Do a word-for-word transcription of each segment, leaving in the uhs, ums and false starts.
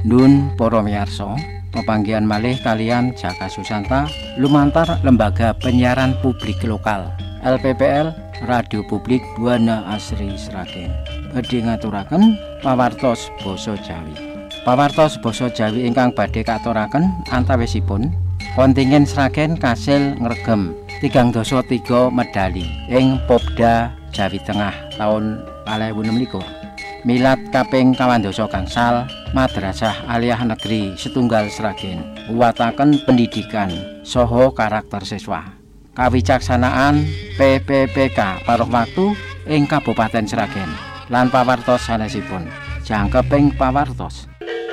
Nun para miyarsa, pepanggihan malih kalian Jaka Susanta lumantar Lembaga Penyiaran Publik Lokal L P P L Radio Publik Buana Asri Sragen badhe ngaturaken pawartos basa Jawi. Pawartos basa Jawi ingkang badhe katuraken antawisipun kontingen Sragen kasil ngregem tigang dasa tiga medali ing Popda Jawi Tengah taun kalih ewu enem likur. Milad kaping kawan dasa gangsal Madrasah Aliyah Negeri Setunggal Sragen nguwataken pendidikan saha karakter siswa. Kawicaksanaan P P P K paruh waktu ing Kabupaten Sragen lan pawartos sanesipun. Jangkeping pawartos.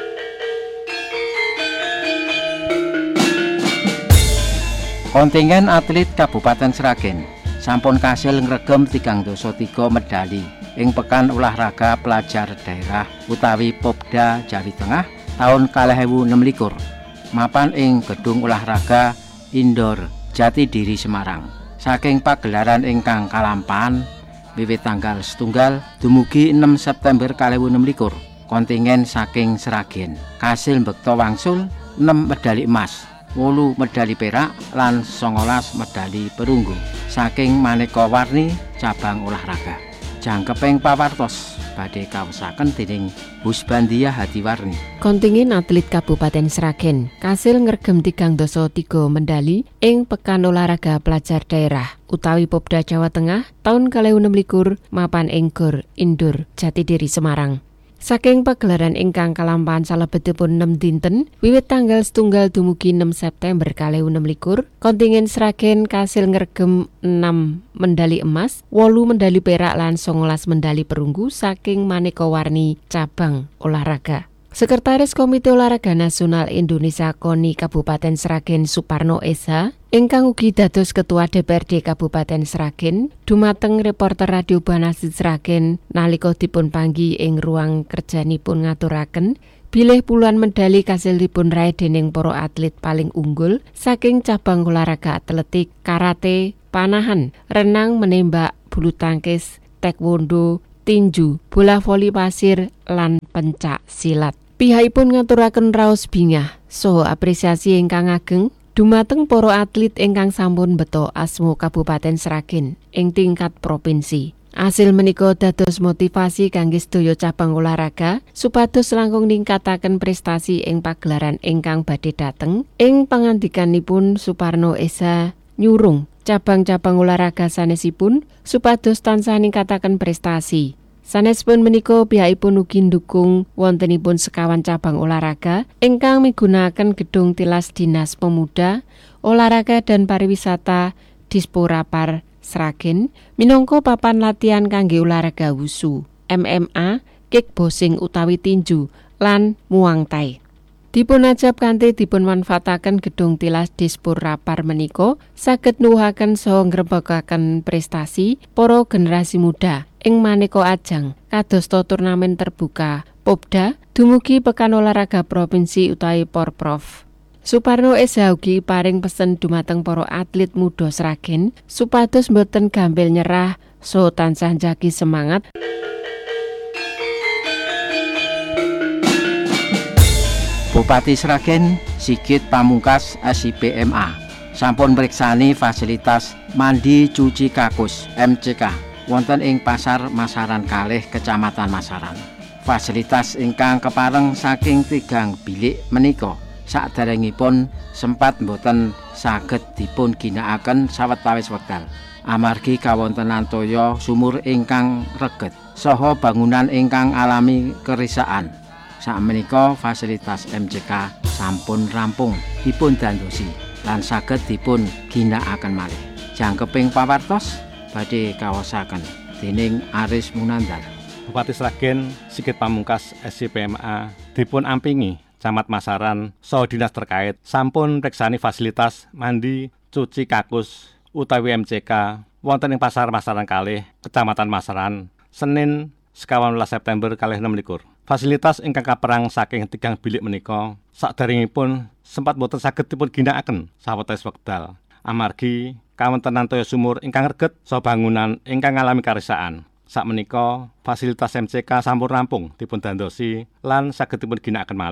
Kontingen atlet Kabupaten Sragen sampun kasil ngregem tigang dasa tiga medali ing Pekan Olahraga Pelajar Daerah utawi Popda Jawi Tengah taun kalih ewu enem likur mapan ing Gedung Olahraga Indoor Jatidiri Semarang. Saking pagelaran ingkang kalampahan wiwit tanggal setunggal dumugi enam September kalih ewu enem likur, kontingen saking Sragen kasil mbekta wangsul enam medali emas, wolu medali perak lan songolas medali perunggu saking maneka warni cabang olahraga. Jangkeping pawartos badhe kaosaken dening Husbandia Hadiwarni. Kontingen atlet Kabupaten Sragen kasil ngregem tigang dasa tiga medali ing Pekan Olahraga Pelajar Daerah utawi Popda Jawa Tengah taun kalih ewu enem likur mapan ing Gor Indoor Jatidiri Semarang. Saking pagelaran ingkang kalampahan salebetipun enam dinten wiwit tanggal setunggal dumugi enam September kalih ewu enem likur, kontingen Sragen kasil ngregem enam medali emas, wolu medali perak lan songolas medali perunggu saking maneka warni cabang olahraga. Sekretaris Komite Olahraga Nasional Indonesia KONI Kabupaten Sragen Suparno Esa ingkang ugi dados Ketua D P R D Kabupaten Sragen dumateng reporter Radio Banasi Sragen nalika dipun panggi ing ruang kerjanipun ngaturaken bilih puluhan medali kasil dipun raih dening para atlet paling unggul saking cabang olahraga atletik, karate, panahan, renang, menembak, bulu tangkis, taekwondo, tinju, bola voli pasir lan pencak silat. Pihakipun ngaturaken raos bingah saha apresiasi ingkang ageng dumateng para atlet ingkang sampun beto asma Kabupaten Sragen ing tingkat provinsi. Asil menika dados motivasi kangge sedaya cabang olahraga supados langkung ningkataken prestasi ing pagelaran ingkang badhe dateng. Ing pangandikanipun Suparno Esa nyurung cabang-cabang olahraga sanesipun supados tansah ningkataken prestasi. Sanespun menika pihakipun ugi ndukung wontenipun sekawan cabang olahraga ingkang migunakaken gedung tilas Dinas Pemuda, Olahraga dan Pariwisata Disporapar Sragen minangka papan latihan kangge olahraga wusu, M M A, kickboxing utawi tinju lan muang thai. Dipun ajab kanthi dipun manfaataken gedung tilas Disporapar menika saged nuwuhaken saha ngrebekaken prestasi para generasi muda ing maneka ajang kadosta turnamen terbuka Popda dumugi Pekan Olahraga Provinsi utawi Porprov. Suparno Esa ugi paring pesen dumateng para atlet muda Sragen supados mboten gampil nyerah saha tansah njagi semangat. Bupati Sragen Sigit Pamungkas S I P M A sampun mriksani fasilitas mandi cuci kakus M C K wonten ing Pasar Masaran kalih Kecamatan Masaran. Fasilitas ingkang kepareng saking tigang bilik menika saderengipun sempat mboten saged dipun ginakaken sawetawis wekdal amargi kawontenan toya sumur ingkang reget saha bangunan ingkang alami kerisakan. Sakmenika fasilitas M C K sampun rampung dipun dandosi lan saged dipun ginakaken malih. Jangkeping pawartos badhe kaosaken dening Aris Munandar. Bupati Sragen Sigit Pamungkas S I P M A dipun ampingi Camat Masaran saha dinas terkait sampun preksani fasilitas mandi cuci kakus utawi M C K wonten ing Pasar Masaran kalih Kecamatan Masaran Senin sekawan welas September kalih enem likur. Fasilitas ingkang kaperang saking tigang bilik menika saderengipun sempat boten saged dipun ginakaken sawetawis wekdal amargi kawontenan toya sumur ingkang reget saha bangunan ingkang ngalami karisakan. Sakmenika fasilitas M C K sampun rampung dipun dandosi lan saged dipun ginakaken malih.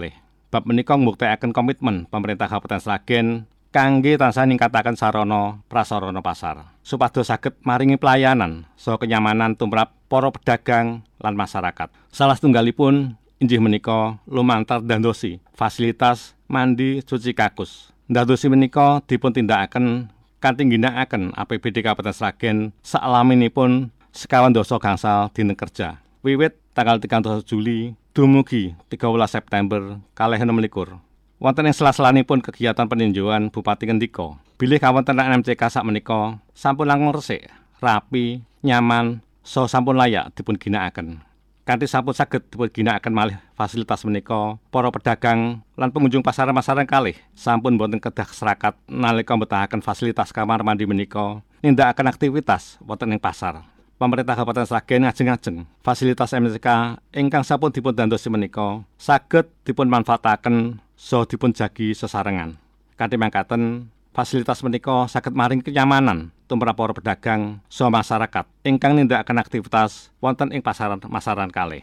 Bab menika mbuktekaken komitmen pemerintah Kabupaten Sragen kangge tansah ningkataken sarana prasarana pasar supados saged maringi pelayanan saha kenyamanan tumrap para pedagang lan masyarakat. Salah setunggalipun inggih menika lumantar ndandosi fasilitas mandi cuci kakus. Ndandosi menika dipun tindakaken kanthi ngginakaken A P B D Kabupaten Sragen sakalaminipun sekawan dasa gangsal dina kerja wiwit tanggal tigang dasa Juli dumugi tiga belas September kalih enem likur. Wonten ing sela-selanipun kegiatan peninjauan Bupati ngendika, bilih kawontenan M C K sakmenika sampun langkung resik, rapi, nyaman, saha sampun layak dipun ginakaken. Kanthi sampun saged dipun ginakaken malih fasilitas menika, para pedagang lan pengunjung pasar-pasaran kalih sampun boten kedah serakat nalika mbetahaken fasilitas kamar mandi menika nindakaken aktivitas wonten ing pasar. Pemerintah Kabupaten Sragen ngajeng-ajeng fasilitas M C K ingkang sampun dipun dandosi menika saged dipun manfaataken saha dipun jagi sesarengan. Kanthi mangkaten fasilitas menika saged maring kenyamanan tumrap para pedagang saha masyarakat ingkang nindakaken aktivitas wonten ing pasaran-pasaran kalih.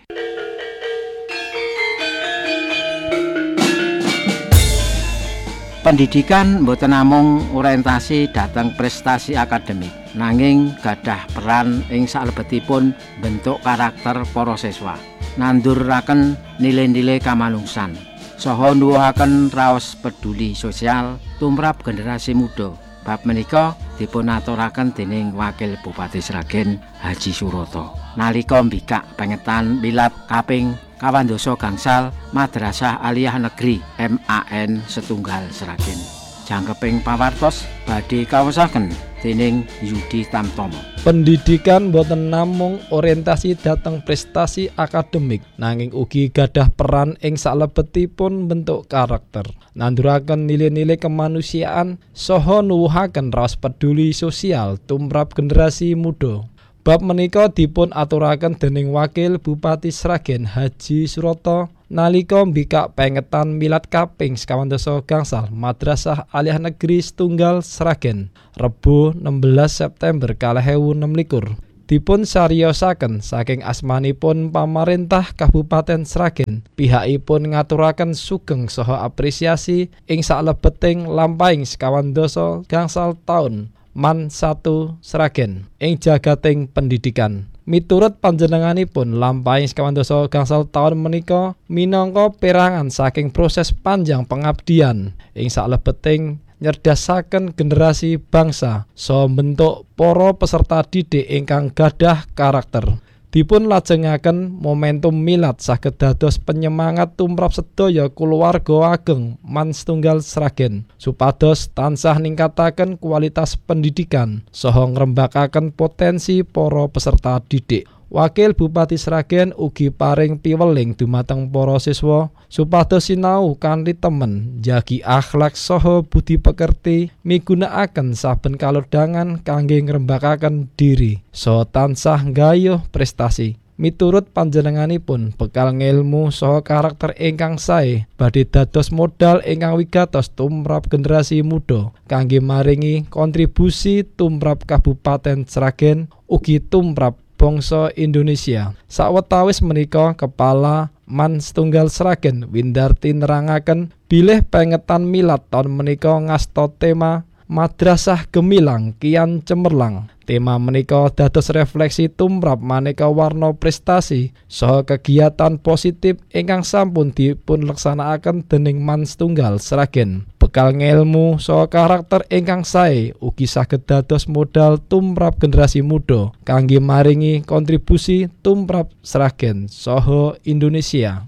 Pendidikan boten namung orientasi dhateng prestasi akademik, nanging gadah peran ing salebetipun bentuk karakter para siswa, nanduraken nilai-nilai kamanungsan, saha nuwuhaken raos peduli sosial tumrap generasi muda. Bab menika dipun aturaken dening Wakil Bupati Sragen Haji Suroto nalika mbikak pengetan milad kaping kawan dasa gangsal Madrasah Aliyah Negeri M A N Setunggal Sragen. Jangkeping pawartos badhe kaosaken dening Yudi Tamtomo. Pendidikan boten namung orientasi dhateng prestasi akademik, nanging ugi gadah peran ing salebetipun bentuk karakter, nanduraken nilai-nilai kemanusiaan saha nuwuhaken raos peduli sosial tumrap generasi muda. Bab menika dipun aturaken dening Wakil Bupati Sragen Haji Suroto nalika mbikak pengetan milad kaping sekawan dasa gangsal Madrasah Aliyah Negeri Setunggal Sragen Rebo enam belas September kalih ewu enem likur. Dipun sariyosaken saking asmanipun pamarentah Kabupaten Sragen, pihakipun ngaturaken sugeng saha apresiasi ing saklebeting lampahing sekawan dasa gangsal taun Man satu Sragen ing jagating pendidikan. Miturut panjenenganipun lampahing sekawan dasa gangsal taun menika minangka perangan saking proses panjang pengabdian ing saklebeting nyerdasaken generasi bangsa saha mbentuk para peserta didik ingkang gadah karakter. Dipun lajengaken momentum milad saged dados penyemangat tumrap sedaya kulawarga ageng Man Setunggal Sragen supados tansah ningkataken kualitas pendidikan saha ngrembakaken potensi para peserta didik. Wakil Bupati Sragen ugi paring piweling dumateng para siswa supados sinau kanthi temen, jagi akhlak saha budi pekerti, migunakaken saben kalodhangan kangge ngrembakaken diri saha tansah nggayuh prestasi. Miturut panjenenganipun, bekal ngilmu saha karakter ingkang sae badhe dados modal ingkang wigatos tumrap generasi muda kangge maringi kontribusi tumrap Kabupaten Sragen ugi tumrap bangsa Indonesia. Sawetawis menika Kepala Man Setunggal Sragen Windarti nerangaken bilih pengetan milad taun menika ngasta tema Madrasah Gemilang Kian Cemerlang. Tema menika dados refleksi tumrap maneka warna prestasi saha kegiatan positif ingkang sampun dipun laksanakaken dening Man Setunggal Sragen. Bekal ngelmu saha karakter ingkang sae ugi saged dados modal tumrap generasi muda kangge maringi kontribusi tumrap Sragen saha Indonesia.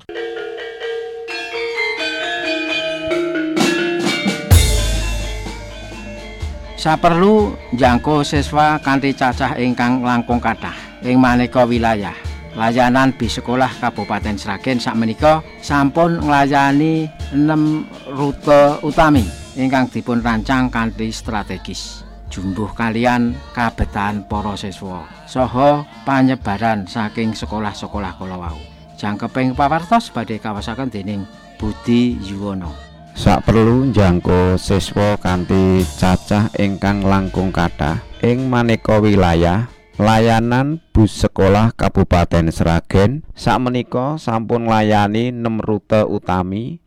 Saperlu njangkau siswa kanthi cacah ingkang langkung kathah ing maneka wilayah. Layanan bis sekolah Kabupaten Sragen sakmenika sampun nglayani enam rute utami ingkang dipun rancang kanthi strategis. Jumbuh kalian kabetahan para siswa saha panyebaran saking sekolah-sekolah kala wau. Jangkeping pawartos badhe kawasaken dening Budi Yuwono. Saperlu njangkau siswa kanthi cacah ingkang langkung kathah ing maneka wilayah. Layanan bus sekolah Kabupaten Sragen sakmenika sampun nglayani enam rute utami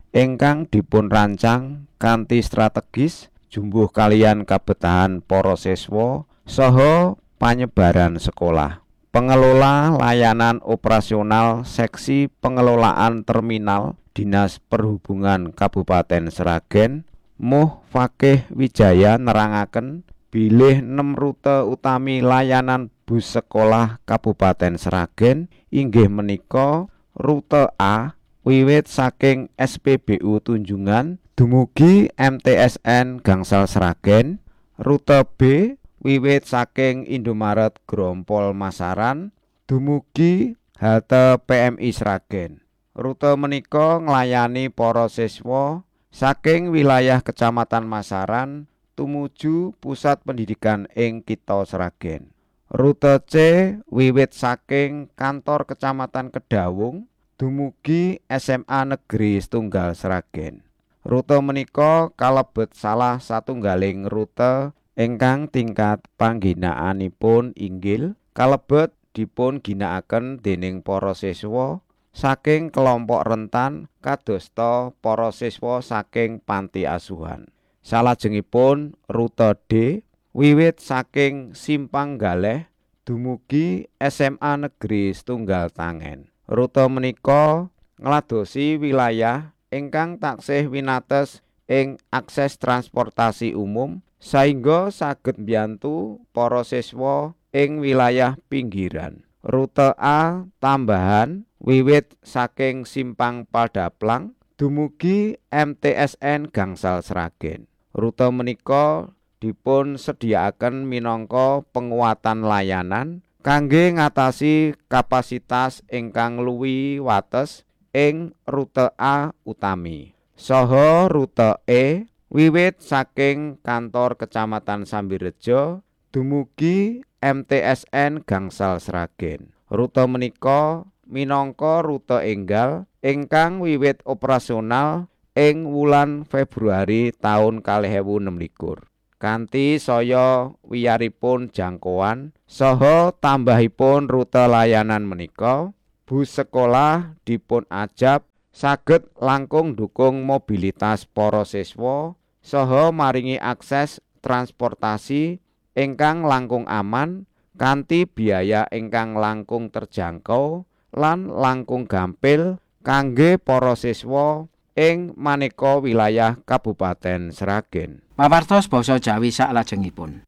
ingkang dipun rancang kanthi strategis jumbuh kaliyan kabetahan para siswa saha panyebaran sekolah. Pengelola layanan operasional seksi pengelolaan terminal Dinas Perhubungan Kabupaten Sragen Muh Fakih Wijaya nerangaken bilih enam rute utami layanan bus sekolah Kabupaten Sragen inggih menika rute A wiwit saking S P B U Tunjungan dumugi M T S N Gangsal Sragen, rute B wiwit saking Indomaret Grompol Masaran dumugi halte P M I Sragen. Rute menika nglayani para siswa saking wilayah Kecamatan Masaran tumuju pusat pendidikan ing Kitha Sragen. Rute C wiwit saking kantor Kecamatan Kedawung dumugi S M A Negeri Setunggal Sragen. Rute menika kalebet salah satunggaling rute ingkang tingkat pangginaanipun inggil kalebet dipun ginakaken dening para siswa saking kelompok rentan kadosta para siswa saking panti asuhan. Salajengipun rute D wiwit saking Simpang Galeh dumugi S M A Negeri Setunggal Tangen. Rute menika ngladosi wilayah ingkang taksih winates ing akses transportasi umum saengga saged mbiyantu para siswa ing wilayah pinggiran. Rute A tambahan wiwit saking Simpang Padaplang dumugi M T S N Gangsal Sragen. Rute menika dipun sediakaken minangka penguatan layanan kangge ngatasi kapasitas ingkang luwih wates ing rute A utami. Saha rute E wiwit saking kantor Kecamatan Sambirejo dumugi M T S N Gangsal Sragen. Rute menika minangka rute enggal ingkang wiwit operasional ing wulan Februari taun kalih ewu enem likur. Kanthi saya wiyaripun jangkauan saha tambahipun rute layanan menika, bus sekolah dipun ajab saged langkung dukung mobilitas para siswa saha maringi akses transportasi ingkang langkung aman kanthi biaya ingkang langkung terjangkau lan langkung gampil kangge para siswa ing maneka wilayah Kabupaten Sragen. Pawartos basa Jawi saklajengipun.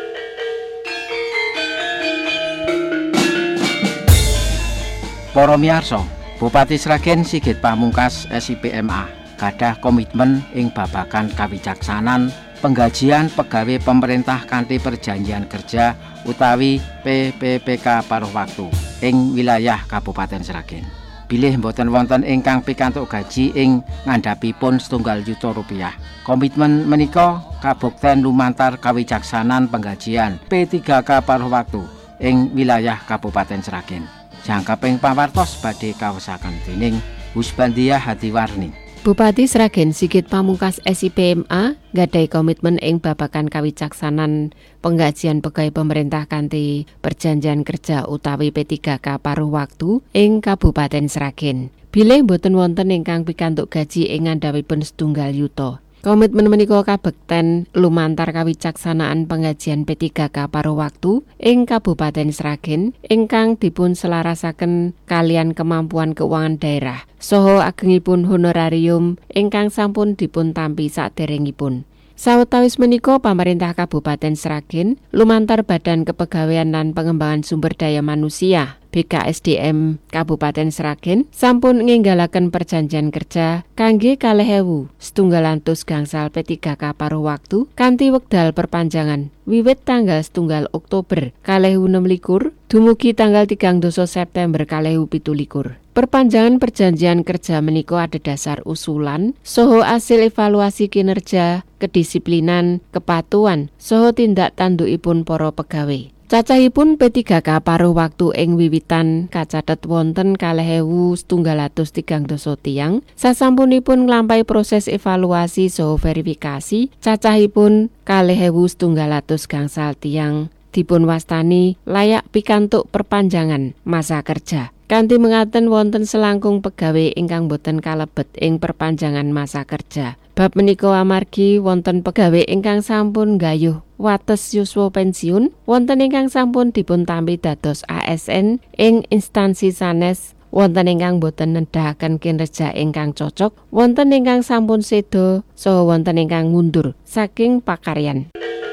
Para miyarsa, Bupati Sragen Sigit Pamungkas S I P M A gadah komitmen ing babagan kawicaksanan penggajian pegawai pemerintah kanthi perjanjian kerja utawi P P P K paruh waktu ing wilayah Kabupaten Sragen. Bilih mboten wonten ingkang pikantuk gaji ing ngandhapipun setunggal juta rupiah. Komitmen menika kabukten lumantar kawicaksanan penggajian P tiga K paruh waktu ing wilayah Kabupaten Sragen. Jangkaping pawartos badhe kawesaken dening Husbandia Hatiwarni. Bupati Sragen Sigit Pamungkas S I P M A gadhahi komitmen ing babagan kawicaksanan penggajian pegawai pemerintah kanthi perjanjian kerja utawi P tiga K paruh waktu ing Kabupaten Sragen. Bilih boten wonten ingkang pikantuk gaji ing ngandhapipun setunggal yuta. Komitmen menika kabekten lumantar kawicaksanaan penggajian P tiga K paruh waktu ing Kabupaten Sragen ingkang dipun selarasaken kalian kemampuan keuangan daerah saha agengipun honorarium ingkang sampun dipun tampi saderengipun. Sawetawis menika pamarintah Kabupaten Sragen lumantar Badan Kepegawaian lan Pengembangan Sumber Daya Manusia B K S D M Kabupaten Sragen sampun nginggalaken perjanjian kerja kangge kalih ewu setunggal atus gangsal P tiga K paruh waktu kanthi wekdal perpanjangan wiwit tanggal setunggal Oktober kalih ewu enem likur dumugi tanggal tigang dasa September kalih ewu pitu likur. Perpanjangan perjanjian kerja menika adhedhasar usulan saha asil evaluasi kinerja, kedisiplinan, kepatuhan saha tindak tandukipun para pegawai. Cacahipun P tiga K paruh waktu ing wiwitan kacathet wonten kalih ewu setunggal atus tigang dasa tiyang. Sasampunipun nglampahi proses evaluasi saha verifikasi, cacahipun kalih ewu setunggal atus gangsal tiyang dipun wastani layak pikantuk perpanjangan masa kerja. Kanthi mengaten wonten selangkung pegawai ingkang boten kalebet ing perpanjangan masa kerja. Bab menika amargi wonten pegawai ingkang sampun gayuh wates yuswa pensiun, wonten ingkang sampun dipuntampi dados A S N ing instansi sanes, wonten ingkang boten nedahaken kinerja ingkang cocok, wonten ingkang sampun seda, saha wonten ingkang mundur saking pakaryan.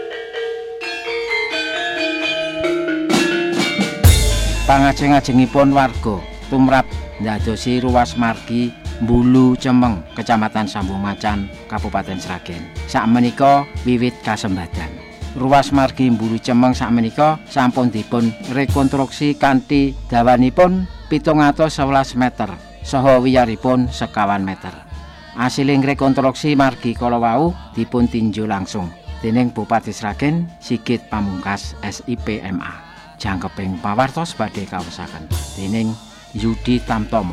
Pangajeng-ajengipun warga tumrap ndadosi ruas margi Mbulu Cemeng, Kecamatan Sambung Macan, Kabupaten Sragen. Sakmenika wiwit kasembadan. Ruas margi Mbulu Cemeng sakmenika sampun dipun rekonstruksi kanthi dawanipun pitung atus sewelas meter saha wiyaripun sekawan meter. Asiling rekonstruksi margi kala wau dipun tinjau langsung dening Bupati Sragen Sigit Pamungkas S I P M A. Jangkeping pawartos badhe kaosaken dening Yudi Tamtomo.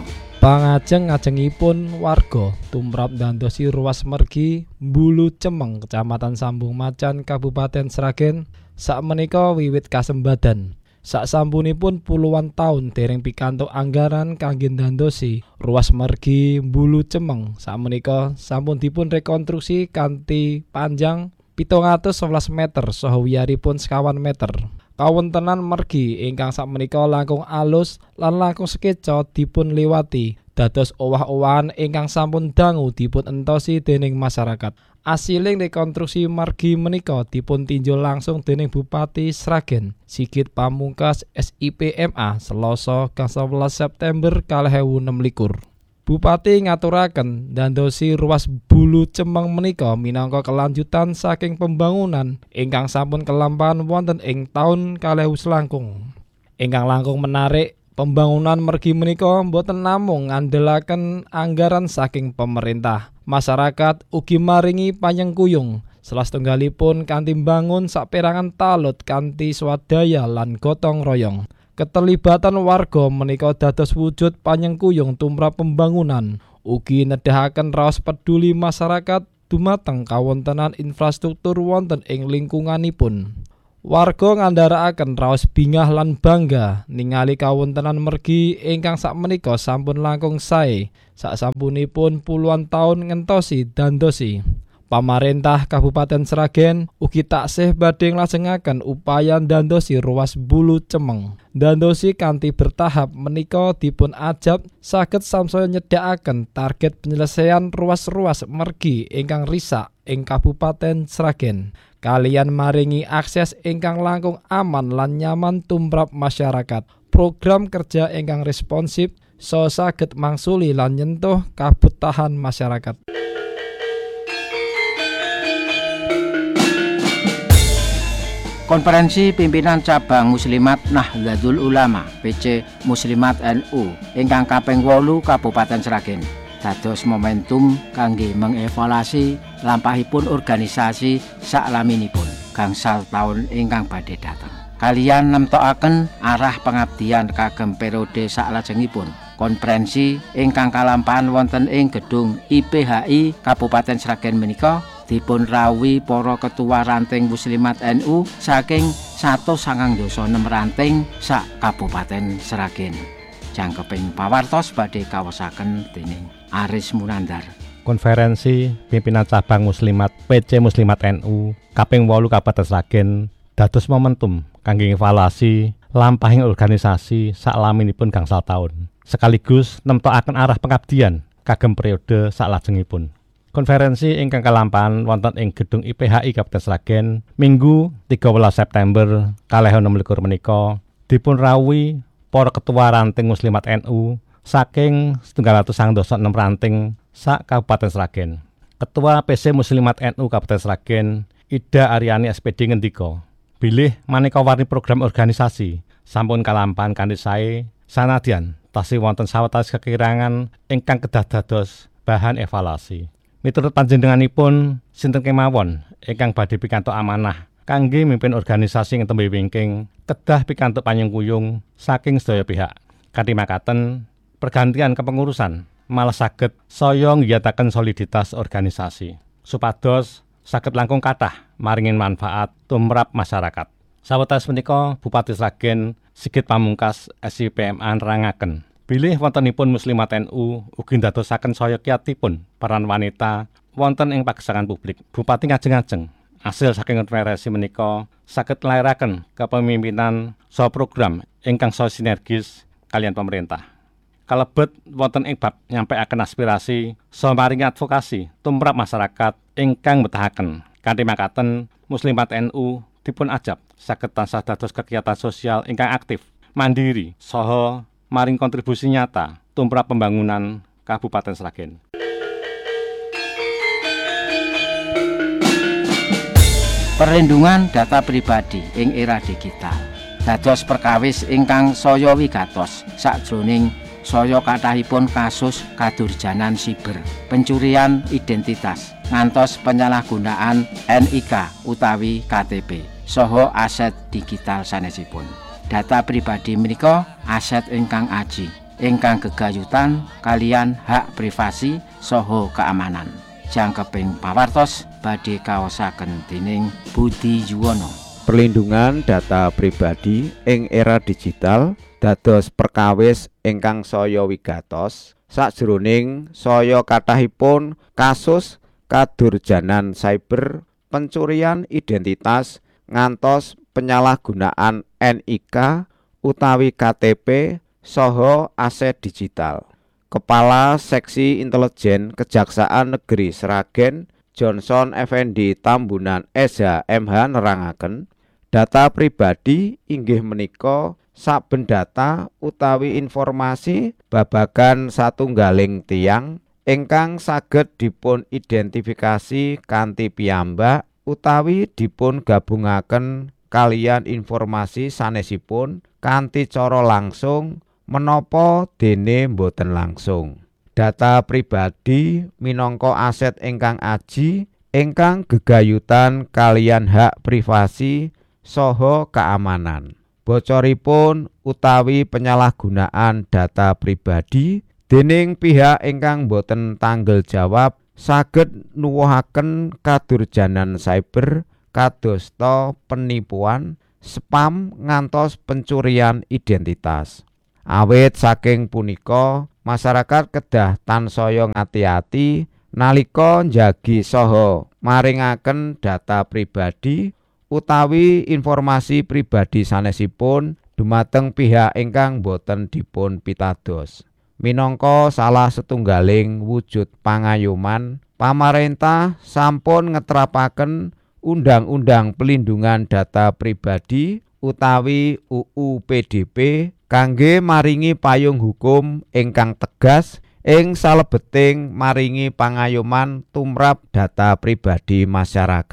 Pangajeng-ajengipun warga tumrap ndandosi ruas mergi Mbulu Cemeng, Kecamatan Sambung Macan, Kabupaten Sragen sakmenika wiwit kasembadan. Saksampunipun puluhan taun dereng pikantuk anggaran kangge ndandosi ruas mergi Mbulu Cemeng sakmenika sampun dipun rekonstruksi kanthi panjang pitung atus sewelas meter saha wiyaripun sekawan meter. Kawontenan mergi ingkang sakmenika langkung alus lan langkung sekeca dipun liwati dados owah-owahan ingkang sampun dangu dipun entosi dening masyarakat. Asiling rekonstruksi margi menika dipun tinjau langsung dening Bupati Sragen Sigit Pamungkas S I P M A Selasa sewelas September dua ribu enam belas. Bupati ngaturaken ndandosi ruas Mbulu Cemeng menika minangka kelanjutan saking pembangunan ingkang sampun kelampahan wonten ing taun kalih selangkung. Ingkang langkung menarik, pembangunan mergi menika boten namung ngandelaken anggaran saking pemerintah. Masyarakat ugi maringi panyengkuyung salah-setunggalipun kanthi mbangun saperangan talut kanthi swadaya lan gotong royong. Keterlibatan warga menika dados wujud panyengkuyung tumrap pembangunan, ugi nedahaken raos peduli masyarakat dumateng kawontenan infrastruktur wonten ing lingkunganipun. Warga ngandharakaken raos bingah lan bangga ningali kawontenan mergi ingkang sakmenika sampun langkung sae saksampunipun puluhan taun ngentosi dandosi. Pamarentah Kabupaten Sragen ugi taksih badhe nglajengaken upaya ndandosi ruas Mbulu Cemeng. Ndandosi kanthi bertahap menika dipun ajab saged samsaya nyedhakaken target penyelesaian ruas-ruas mergi ingkang risak ing Kabupaten Sragen. Kaliyan maringi akses ingkang langkung aman lan nyaman tumrap masyarakat. Program kerja ingkang responsif so saged mangsuli lan nyentuh kabutahan masyarakat. Konferensi Pimpinan Cabang Muslimat Nahdlatul Ulama P C Muslimat N U ingkang kaping wolu Kabupaten Sragen dados momentum kangge mengevaluasi lampahipun organisasi saklaminipun gangsal taun ingkang badhe dateng. Kaliyan nemtokaken arah pengabdian kagem periode saklajengipun. Konferensi ingkang kalampahan wonten ing gedung I P H I Kabupaten Sragen menika dipun rawuhi para ketua ranting Muslimat N U saking satus sangang dasa enem ranting sak Kabupaten Sragen. Jangkeping pawartos badhe kawosaken dening Aris Munandar. Konferensi Pimpinan Cabang Muslimat P C Muslimat N U kaping wolu Kabupaten Sragen dados momentum kangge evaluasi lampahing organisasi saklaminipun gangsal taun, sekaligus nemtokaken arah pengabdian kagem periode saklajengipun. Konferensi ingkang kalampahan wonten ing gedung I P H I Kabupaten Sragen Minggu tiga belas September dua ribu enam belas menika dipun rawuhi para ketua ranting Muslimat N U saking setunggal atus sangang dasa enem ranting sak Kabupaten Sragen. Ketua P C Muslimat N U Kabupaten Sragen Ida Aryani S P D ngendika, bilih maneka warni program organisasi sampun kalampahan kanthi sae sanadyan tasih wonten sawetawis kekirangan ingkang kedah dados bahan evaluasi. Miturut panjenenganipun sinten kemawon ingkang badhe pikantuk amanah kangge mimpin organisasi ing tembe wingking kedah pikantuk panyengkuyung saking sedaya pihak. Kanthi makaten pergantian kepengurusan malah saged saya nggiyataken soliditas organisasi supados saged langkung kathah maringin manfaat tumrap masyarakat. Sawetawis menika Bupati Sragen Sigit Pamungkas S I P M A nerangaken Bilih wontenipun Muslimat N U ugi ndadosaken saya kiyatipun peran wanita wonten ing pagesangan publik. Bupati ngajeng-ajeng asil saking konferensi menika saged nglairaken kepemimpinan saha program ingkang saha sinergis kalian pemerintah. Kalebet wonten ing bab nyampaiaken aspirasi saha maringi advokasi tumrap masyarakat ingkang betahaken. Kanthi makaten Muslimat N U dipun ajab saged tansah dados kegiatan sosial ingkang aktif, mandiri saha maring kontribusi nyata tumrap pembangunan Kabupaten Sragen. Perlindungan data pribadi ing era digital dados perkawis ingkang saya wigatos sakjroning saya kathahipun kasus kadurjanan siber, pencurian identitas, ngantos penyalahgunaan N I K utawi K T P saha aset digital sanesipun. Data pribadi menika aset ingkang aji, ingkang gegayutan kalian hak privasi saha keamanan. Jangkeping pawartos badhe kaosaken dening Budi Yuwono. Perlindungan data pribadi ing era digital dados perkawis ingkang saya wigatos sakjroning saya kathahipun kasus kadurjanan cyber, pencurian identitas ngantos penyalahgunaan N I K utawi K T P saha aset digital. Kepala Seksi Intelijen Kejaksaan Negeri Sragen Johnson Effendi Tambunan S H M H nerangaken, data pribadi inggih menika saben data utawi informasi babagan satunggaling tiyang ingkang saged dipun identifikasi kanthi piyambak utawi dipun gabungaken kalian informasi sanesipun kanthi cara langsung menapa dene boten langsung. Data pribadi minangka aset ingkang aji ingkang gegayutan kalian hak privasi saha keamanan. Bocoripun utawi penyalahgunaan data pribadi dening pihak ingkang boten tanggel jawab saged nuwuhaken kadurjanan cyber kadosta penipuan, spam ngantos pencurian identitas. Awit saking punika masyarakat kedah tansaya ngati-ati nalika njagi saha maringaken data pribadi utawi informasi pribadi sanesipun dumateng pihak ingkang boten dipun pitados. Minangka salah setunggaling wujud pangayoman, pamarentah sampun ngetrapaken Undang-Undang Pelindungan Data Pribadi utawi U U P D P kangge maringi payung hukum ingkang tegas ing salebeting maringi pangayoman tumrap data pribadi masyarakat.